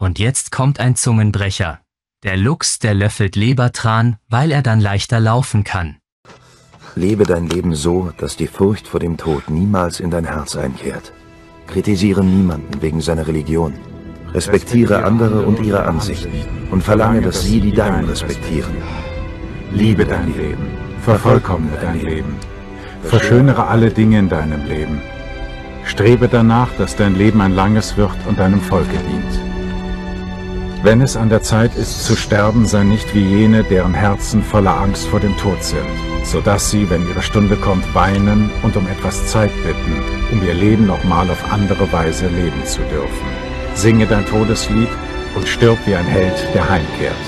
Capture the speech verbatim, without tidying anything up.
Und jetzt kommt ein Zungenbrecher. Der Luchs, der löffelt Lebertran, weil er dann leichter laufen kann. Lebe dein Leben so, dass die Furcht vor dem Tod niemals in dein Herz einkehrt. Kritisiere niemanden wegen seiner Religion. Respektiere andere und ihre Ansichten und verlange, dass sie die deinen respektieren. Liebe dein Leben, vervollkommne dein Leben, verschönere alle Dinge in deinem Leben. Strebe danach, dass dein Leben ein langes wird und deinem Volke dient. Wenn es an der Zeit ist zu sterben, sei nicht wie jene, deren Herzen voller Angst vor dem Tod sind, sodass sie, wenn ihre Stunde kommt, weinen und um etwas Zeit bitten, um ihr Leben nochmal auf andere Weise leben zu dürfen. Singe dein Todeslied und stirb wie ein Held, der heimkehrt.